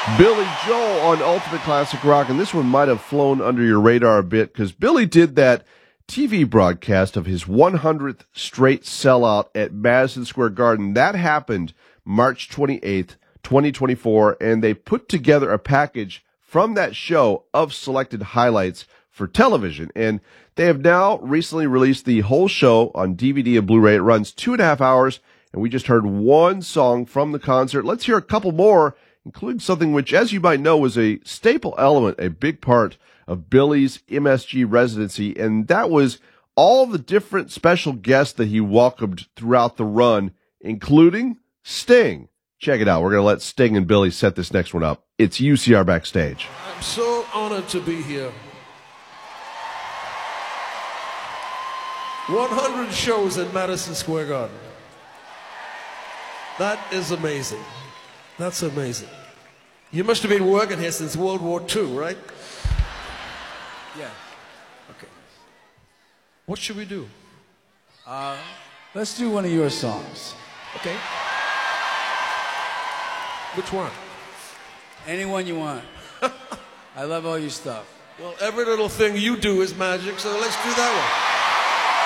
Billy Joel on Ultimate Classic Rock, and this one might have flown under your radar a bit because Billy did that TV broadcast of his 100th straight sellout at Madison Square Garden. That happened March 28th, 2024, and they put together a package from that show of selected highlights for television. And they have now recently released the whole show on DVD and Blu-ray. It runs 2.5 hours, and we just heard one song from the concert. Let's hear a couple more, including something which, as you might know, was a staple element, a big part of Billy's MSG residency, and that was all the different special guests that he welcomed throughout the run, including Sting. Check it out. We're going to let Sting and Billy set this next one up. It's UCR Backstage. I'm so honored to be here. 100 shows in Madison Square Garden. That is amazing. That's amazing. You must have been working here since World War II, right? Yeah. Okay. What should we do? Let's do one of your songs. Okay. Which one? Anyone you want. I love all your stuff. Well, every little thing you do is magic, so let's do that one.